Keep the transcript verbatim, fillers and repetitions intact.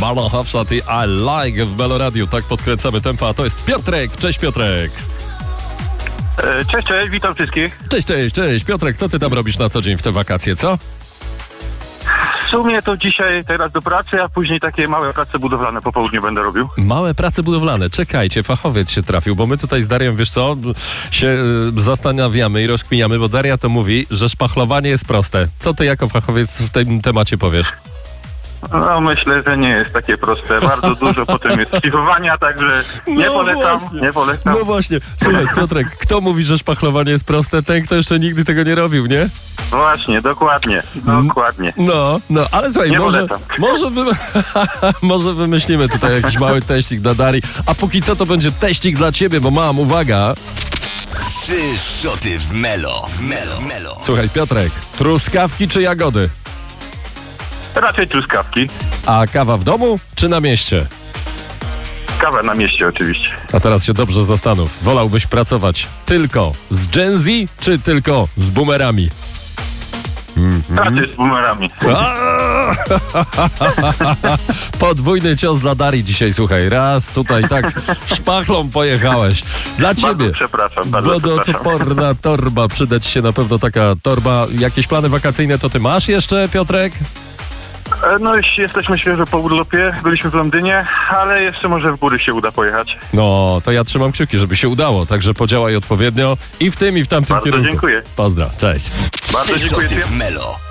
Marlon Hofstadt i I Like w Melo Radio. Tak podkręcamy tempo, a to jest Piotrek. Cześć Piotrek. Cześć, cześć, witam wszystkich. Cześć, cześć, cześć. Piotrek, co ty tam robisz na co dzień w te wakacje, co? W sumie to dzisiaj teraz do pracy, a później takie małe prace budowlane po południu będę robił. Małe prace budowlane. Czekajcie, fachowiec się trafił, bo my tutaj z Darią, wiesz co, się y, zastanawiamy i rozkminiamy, bo Daria to mówi, że szpachlowanie jest proste. Co ty jako fachowiec w tym temacie powiesz? No myślę, że nie jest takie proste. Bardzo dużo potem jest szlifowania, także nie No polecam, właśnie. nie polecam. No właśnie. Słuchaj, Piotrek, kto mówi, że szpachlowanie jest proste? Ten, kto jeszcze nigdy tego nie robił, nie? Właśnie, dokładnie, dokładnie. No, no, ale słuchaj, Nie może, polecam. może, wy, może wymyślimy tutaj jakiś mały teścik dla Darii, a póki co to będzie teścik dla ciebie, bo mam, uwaga. Trzy szoty w Melo, w Melo, Melo. Słuchaj, Piotrek, truskawki czy jagody? Raczej truskawki. A kawa w domu czy na mieście? Kawa na mieście oczywiście. A teraz się dobrze zastanów. Wolałbyś pracować tylko z Gen Z, czy tylko z boomerami? Raczej z boomerami. Podwójny cios dla Darii dzisiaj, słuchaj. Raz tutaj tak szpachlą pojechałeś. Dla ciebie. Bardzo przepraszam, bardzo przepraszam. Wodoodporna torba. Przyda ci się na pewno taka torba. Jakieś plany wakacyjne to ty masz jeszcze, Piotrek? E, No już jesteśmy świeżo po urlopie, byliśmy w Londynie, ale jeszcze może w góry się uda pojechać. No, to ja trzymam kciuki, żeby się udało. Także podziałaj odpowiednio i w tym, i w tamtym Bardzo kierunku. dziękuję. Pozdro, cześć. Bardzo Trzy dziękuję. szoty w Melo.